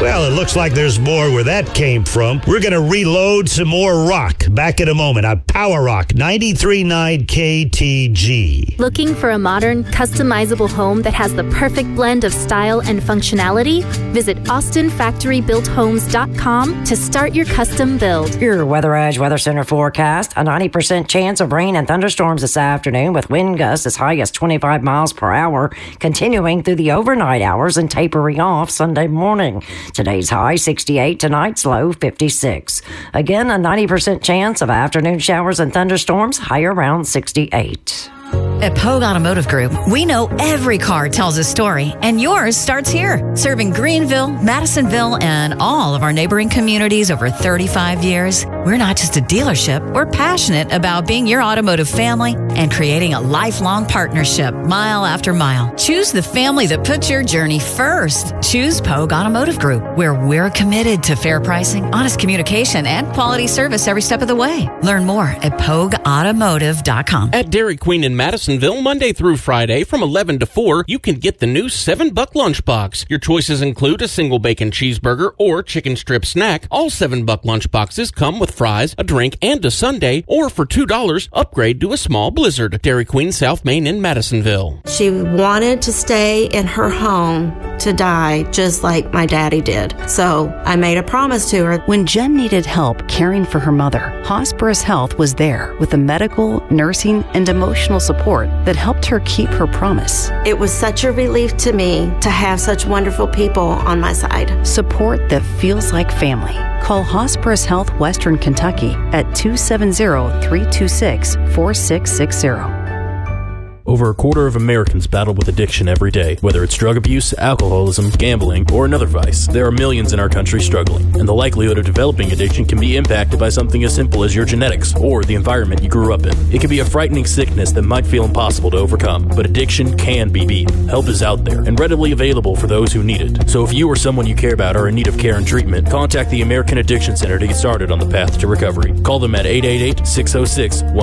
Well, it looks like there's more where that came from. We're going to reload some more rock. Back in a moment on Power Rock 93.9 KTG. Looking for a modern, customizable home that has the perfect blend of style and functionality? Visit AustinFactoryBuiltHomes.com to start your custom build. Your Weather Edge Weather Center forecast. A 90% chance of rain and thunderstorms this afternoon with wind gusts as high as 25 miles per hour, continuing through the overnight hours and tapering off Sunday morning. Today's high 68, tonight's low 56. Again, a 90% chance of afternoon showers and thunderstorms, high around 68. At Pogue Automotive Group, we know every car tells a story, and yours starts here. Serving Greenville, Madisonville, and all of our neighboring communities over 35 years, we're not just a dealership. We're passionate about being your automotive family and creating a lifelong partnership, mile after mile. Choose the family that puts your journey first. Choose Pogue Automotive Group, where we're committed to fair pricing, honest communication, and quality service every step of the way. Learn more at PogueAutomotive.com. At Dairy Queen in Madisonville, Monday through Friday from 11 to 4, you can get the new $7 lunchbox. Your choices include a single bacon cheeseburger or chicken strip snack. All $7 lunchboxes come with fries, a drink, and a sundae, or for $2, upgrade to a small Blizzard. Dairy Queen, South Main in Madisonville. She wanted to stay in her home to die just like my daddy did. So I made a promise to her. When Jen needed help caring for her mother, Hospice Health was there with the medical, nursing, and emotional support that helped her keep her promise. It was such a relief to me to have such wonderful people on my side. Support that feels like family. Call Hospice Health Western Kentucky at 270-326-4660. Over a quarter of Americans battle with addiction every day. Whether it's drug abuse, alcoholism, gambling, or another vice, there are millions in our country struggling, and the likelihood of developing addiction can be impacted by something as simple as your genetics or the environment you grew up in. It can be a frightening sickness that might feel impossible to overcome, but addiction can be beaten. Help is out there and readily available for those who need it. So if you or someone you care about are in need of care and treatment, contact the American Addiction Center to get started on the path to recovery. Call them at 888-606-1